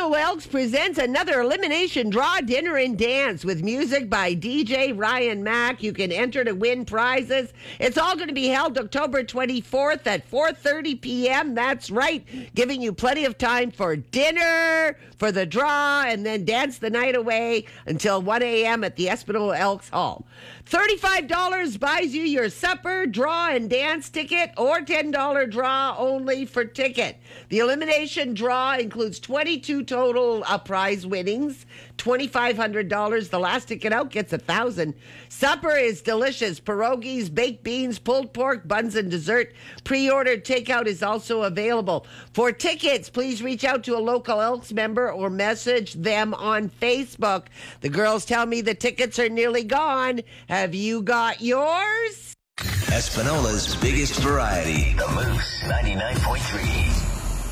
Espino Elks presents another elimination draw dinner and dance with music by DJ Ryan Mack. You can enter to win prizes. It's all going to be held October 24th at 4:30 p.m. That's right, giving you plenty of time for dinner, for the draw, and then dance the night away until 1 a.m. at the Espino Elks Hall. $35 buys you your supper, draw, and dance ticket, or $10 draw only for ticket. The elimination draw includes 22 total prize winnings, $2,500. The last ticket out gets $1,000. Supper is delicious. Pierogies, baked beans, pulled pork, buns, and dessert. Pre-ordered takeout is also available. For tickets, please reach out to a local Elks member or message them on Facebook. The girls tell me the tickets are nearly gone. Have you got yours? Espinola's biggest variety. The Moose 99.3.